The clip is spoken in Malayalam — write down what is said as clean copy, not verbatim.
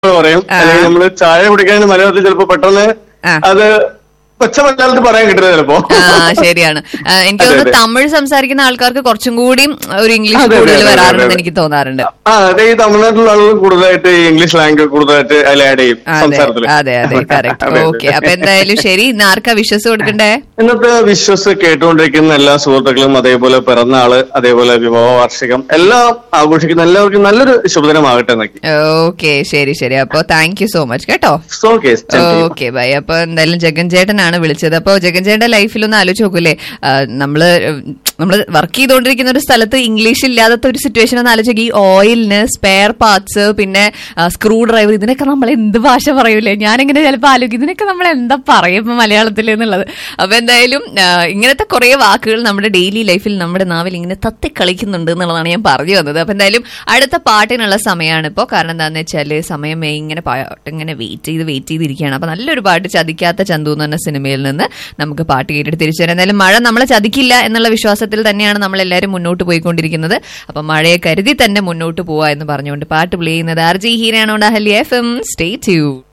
പറയും, അല്ലെങ്കിൽ നമ്മള് ചായ കുടിക്കാൻ മലയാളത്തിൽ ചിലപ്പോ പെട്ടെന്ന് അത് പച്ച മലയാളത്തിൽ പറയാൻ കിട്ടുന്നത് ചിലപ്പോ. ശരിയാണ്. എനിക്ക് തോന്നുന്നു തമിഴ് സംസാരിക്കുന്ന ആൾക്കാർക്ക് കുറച്ചും കൂടി ഒരു ഇംഗ്ലീഷ് കൂടുതൽ വരാറുണ്ടെന്ന് എനിക്ക് തോന്നാറുണ്ട്. അതെ, ഈ തമിഴ്നാട്ടിലുള്ള ആളുകൾ കൂടുതലായിട്ട് ഇംഗ്ലീഷ് ലാംഗ്വേജ് കൂടുതലായിട്ട് അതിൽ ആഡ് ചെയ്യും സംസാരത്തിൽ. അതെ അതെ, കറക്റ്റ്. ഓക്കെ, അപ്പൊ എന്തായാലും ശരി. ഇന്ന് ആർക്കാ വിശ്വസ് കൊടുക്കണ്ടേ? ഇന്നത്തെ വിശ്വസ് കേട്ടുകൊണ്ടിരിക്കുന്ന എല്ലാ സുഹൃത്തുക്കളും, അതേപോലെ പിറന്നാള്, അതേപോലെ വിവാഹ വാർഷികം എല്ലാം ആഘോഷിക്കുന്ന എല്ലാവർക്കും നല്ലൊരു ശുഭദിനമാകട്ടെ എന്നൊക്കെ. ഓക്കെ, ശരി ശരി. അപ്പൊ താങ്ക് യു സോ മച്ച് കേട്ടോ. Okay bye. അപ്പൊ എന്തായാലും ജഗൻ ചേട്ടനാണ് വിളിച്ചത്. അപ്പൊ ജഗൻ ചേട്ടന്റെ ലൈഫിലൊന്ന് ആലോചിച്ച് നോക്കൂലേ, നമ്മള് വർക്ക് ചെയ്തുകൊണ്ടിരിക്കുന്ന ഒരു സ്ഥലത്ത് ഇംഗ്ലീഷ് ഇല്ലാത്ത ഒരു സിറ്റുവേഷൻ ഒന്ന് ആലോചിക്കുക. ഈ ഓയിലിന് സ്പെയർ പാർട്സ്, പിന്നെ സ്ക്രൂ ഡ്രൈവർ, ഇതിനൊക്കെ നമ്മൾ എന്ത് ഭാഷ പറയൂലേ? ഞാനിങ്ങനെ ചിലപ്പോൾ ആലോചിക്കും ഇതിനൊക്കെ നമ്മൾ എന്താ പറയും ഇപ്പൊ മലയാളത്തിൽ എന്നുള്ളത്. അപ്പൊ എന്തായാലും ഇങ്ങനത്തെ കുറെ വാക്കുകൾ നമ്മുടെ ഡെയിലി ലൈഫിൽ നമ്മുടെ നാവിൽ ഇങ്ങനെ തത്തിക്കളിക്കുന്നുണ്ട് എന്നുള്ളതാണ് ഞാൻ പറഞ്ഞു വന്നത്. അപ്പൊ എന്തായാലും അടുത്ത പാട്ടിനുള്ള സമയമാണ് ഇപ്പോൾ. കാരണം എന്താണെന്ന് വെച്ചാൽ സമയം ഇങ്ങനെ പാട്ടിങ്ങനെ വെയിറ്റ് ചെയ്തിരിക്കുകയാണ്. അപ്പൊ നല്ലൊരു പാട്ട്, ചതിക്കാത്ത ചന്തു എന്ന് പറഞ്ഞ സിനിമയിൽ നിന്ന് നമുക്ക് പാട്ട് കേട്ടിട്ട് തിരിച്ചു വരാം. എന്തായാലും മഴ നമ്മളെ ചതിക്കില്ല എന്നുള്ള വിശ്വാസത്തിൽ തന്നെയാണ് നമ്മളെല്ലാവരും മുന്നോട്ട് പോയിക്കൊണ്ടിരിക്കുന്നത്. അപ്പൊ മഴയെ കരുതി തന്നെ മുന്നോട്ട് പോവാ എന്ന് പറഞ്ഞുകൊണ്ട് പാട്ട് പ്ലേ ചെയ്യുന്നത് RJ ഹീരയാണോ, Ahalya FM. Stay tuned.